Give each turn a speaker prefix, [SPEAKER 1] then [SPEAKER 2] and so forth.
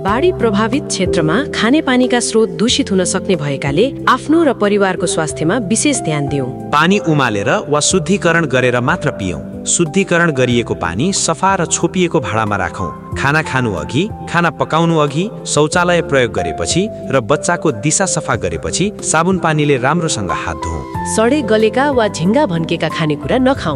[SPEAKER 1] बाढी प्रभावित क्षेत्रमा खानेपानीका स्रोत दूषित हुन सक्ने भएकाले आफ्नो र परिवारको स्वास्थ्यमा विशेष ध्यान दिउँ।
[SPEAKER 2] पानी उमालेर वा शुद्धिकरण गरेर मात्र पियौँ। शुद्धिकरण गरिएको पानी सफा र छोपिएको भाँडामा राखौँ। खाना खानु अघि, खाना पकाउनु अघि, शौचालय प्रयोग गरेपछि र बच्चाको दिशा सफा गरेपछि साबुन पानीले राम्रोसँग हात धुऔँ।
[SPEAKER 1] सडे गलेका वा झिङ्गा भन्केका खानेकुरा नखाऊ।